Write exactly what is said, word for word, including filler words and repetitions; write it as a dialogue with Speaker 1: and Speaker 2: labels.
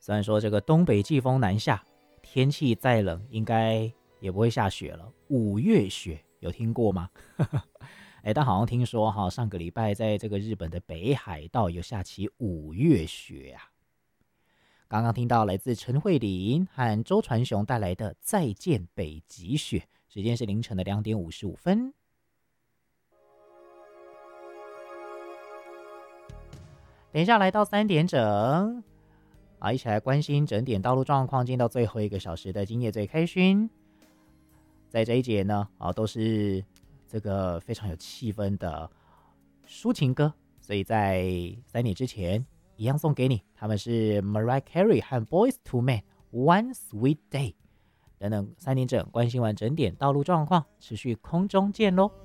Speaker 1: 虽然说这个东北季风南下，天气再冷，应该也不会下雪了。五月雪有听过吗？哎，但好像听说哈，上个礼拜在这个日本的北海道有下起五月雪啊。刚刚听到来自陈慧琳和周传雄带来的《再见北极雪》，时间是凌晨的两点五十五分。等一下来到三点整，啊，一起来关心整点道路状况，进到最后一个小时的今夜最开心。在这一节呢，啊，都是这个非常有气氛的抒情歌，所以在三点之前一样送给你，他们是 Mariah Carey 和 Boyz two Men One Sweet Day 等等。三点整关心完整点道路状况，持续空中见咯。